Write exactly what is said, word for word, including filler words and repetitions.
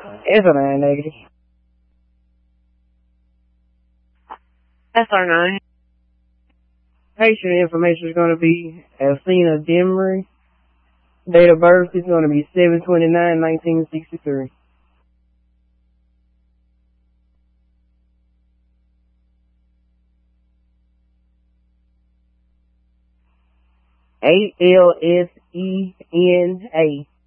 It's a nine negative. S R nine. Patient information is going to be Alcina Demery. Date of birth is going to be seven twenty-nine nineteen sixty-three. A L S E N A.